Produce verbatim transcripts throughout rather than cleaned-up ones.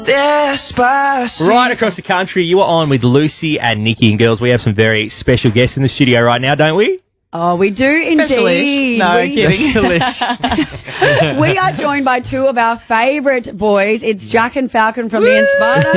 Despacito. Right across the country, you are on with Lucy and Nikki. And girls, we have some very special guests in the studio right now, don't we? Oh, we do indeed. No, we, kidding. we are joined by two of our favourite boys. It's Jack and Falcon from the Inspire.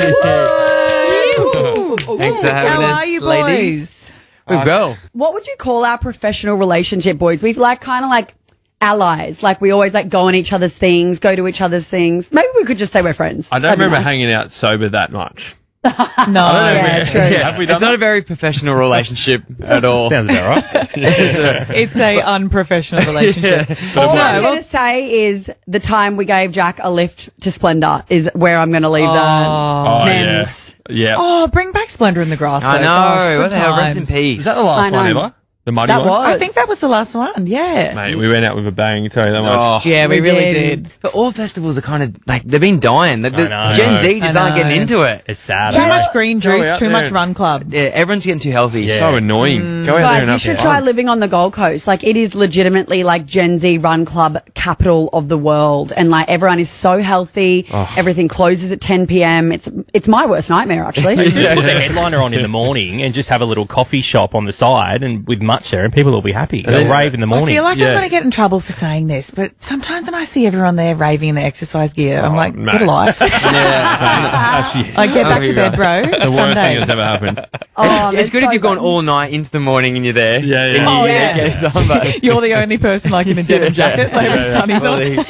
Thanks for having How us, are you ladies. boys? We'll go. What would you call our professional relationship, boys? We've like kind of like allies. Like we always like go on each other's things, go to each other's things. Maybe we could just say we're friends. I don't That'd be remember nice. hanging out sober that much. No. Yeah, true. Have we done It's not a very professional relationship at all. Sounds about right. It's a unprofessional relationship. All No, I'm well- going to say is the time we gave Jack a lift to Splendor is where I'm going to leave Oh. the Oh, mems. yeah. Yeah. Oh, bring back Splendor in the Grass. I though. know. Gosh, what good the hell? Rest in times. peace. Is that the I last know. one ever? The muddy That one? was. I think that was the last one. Yeah. Mate, we went out with a bang, tell you that much. Oh. Yeah, we, We really did. did. But all festivals are kind of like they've been dying. The, the I know. Gen Z just I aren't getting know. into it. It's sad. Too isn't much it? green Go juice, out too there much and- run club. Yeah, everyone's getting too healthy. Yeah. So annoying. Go out there Guys, and you have should fun. try living on the Gold Coast. Like, it is legitimately like Gen Z run club capital of the world. And like, everyone is so healthy. Everything closes at ten p.m. It's it's my worst nightmare, actually. Just put the headliner on in the morning and just have a little coffee shop on the side and with Matcha and people will be happy. They'll Yeah. rave in the I morning. feel like Yeah. I'm going to get in trouble for saying this, but sometimes when I see everyone there raving in their exercise gear, I'm Oh, like, mate. get a life. Yeah. That's actually I get back Oh, to bed, bro. the It's worst Sunday. thing that's ever happened. Oh, it's, it's that's good so if you've gone fun. all night into the morning and you're there. Yeah, yeah. And you Oh, get- yeah. get it done, but You're the only person like in a denim jacket. Like the sun is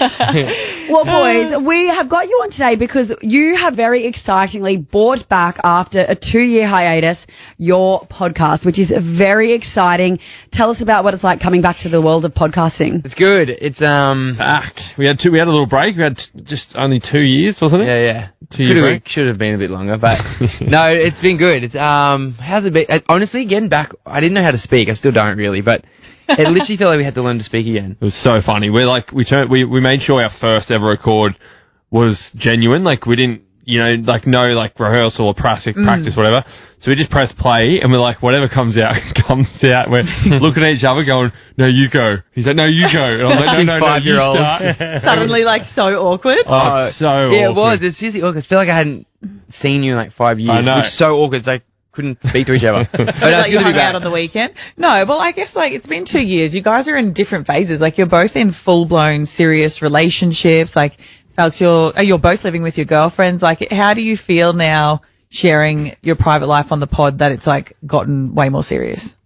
on. Well, boys, we have got you on today because you have very excitingly brought back after a two-year hiatus your podcast, which is very exciting. Tell us about what it's like coming back to the world of podcasting. it's good. It's um. Back. We had two. We had a little break. We had t- just only two years, wasn't it? Yeah, yeah. Two Could year have break. should have been a bit longer, but no, it's been good. It's um. How's it been? Uh, honestly, getting back, I didn't know how to speak. I still don't really, but it literally felt like we had to learn to speak again. It was so funny. We're like, we turned, we, we made sure our first ever record was genuine. Like, we didn't, you know, like, no, like, rehearsal or practice, practice, whatever. So we just press play and we're like, whatever comes out, comes out. We're looking at each other going, no, you go. He's like, no, you go. And I was like, no, no, no, you Five-year-olds. start. Suddenly, like, so awkward. Oh, it's so Yeah, it awkward. was. It's seriously awkward. I feel like I hadn't seen you in like five years, I know. which is so awkward. It's like couldn't speak to each other. But Like that's you good to hung be out back. on the weekend. No, well, I guess like it's been two years. You guys are in different phases. Like you're both in full blown serious relationships. Like, Felix, you're uh, you're both living with your girlfriends. Like, how do you feel now sharing your private life on the pod that it's like gotten way more serious?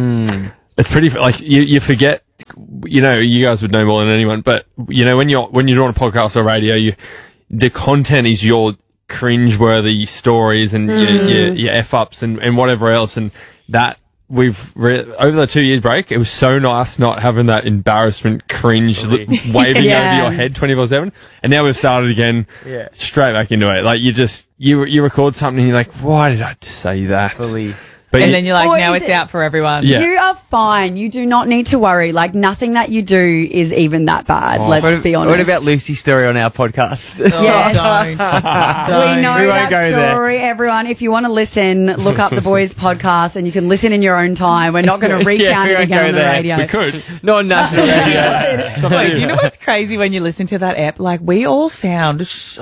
It's pretty, like, you, you forget, you know, you guys would know more than anyone, but, you know, when you're, when you're on a podcast or radio, you, the content is your cringeworthy stories and your, your, your F-ups and, and whatever else. And that, we've, re- over the two years break, it was so nice not having that embarrassment cringe li- waving Yeah. over your head twenty-four seven. And now we've started again, Yeah. straight back into it. Like, you just, you, you record something and you're like, why did I say that? Fully. But And you- then you're like, Or now is it's it- out for everyone. Yeah. You are fine. You do not need to worry. Like, nothing that you do is even that bad. Let's What, be honest. what about Lucy's story on our podcast? Oh, Yes. don't. Don't. We know We won't that go there. story, everyone. If you want to listen, look up the boys' podcast and you can listen in your own time. We're not going to recount Yeah, we it won't again go on the there. radio. we could. Not on national radio. Wait, do you know what's crazy when you listen to that app? Like, we all sound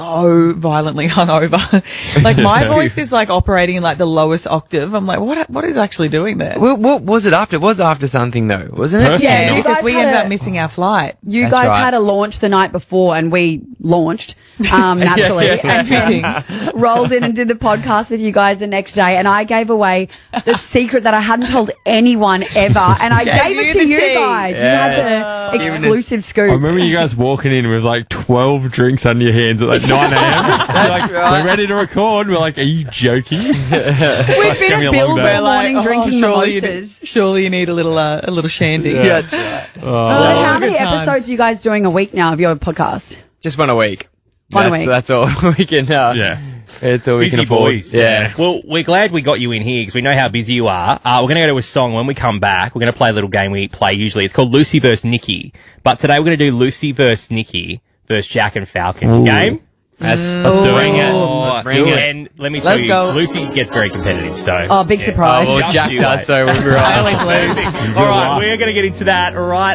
so violently hungover. Like, my voice is like operating in like the lowest octave. I'm like, what? What is actually doing there? What, what was it after? It was after something though, wasn't it? Perfect. Yeah, you because guys we had ended a- up missing our flight. You That's guys right. had a launch the night before and we launched, um, naturally. And fitting. And rolled in and did the podcast with you guys the next day. And I gave away the secret that I hadn't told anyone ever. And I Gave gave you it to the you tea. guys. You had the Giving us- exclusive scoop. I remember you guys walking in with like twelve drinks under your hands at like nine a.m. like, right. We're ready to record. We're like, are you joking? We've been gonna be a at long Bill's day. all morning drinking surely, you mimosas. need, surely you need a little, uh, a little shandy. Yeah, that's right. So how many good times. episodes are you guys doing a week now of your podcast? Just one a week. One a that's, week. That's all we can. Uh, Yeah. It's all we Busy can afford. boys. Yeah. Well, we're glad we got you in here because we know how busy you are. Uh, we're going to go to a song. When we come back, we're going to play a little game we play usually. It's called Lucy versus Nikki. But today we're going to do Lucy versus Nikki versus Jack and Falcon. Game? That's, Let's do Bring it. it. Let's Bring do it. it. And let me tell Let's you, go. Lucy gets very competitive. So. Oh, big surprise. Oh, well, Just Jack you does, wait. so we're I right. always lose. All right, we're going to get into that right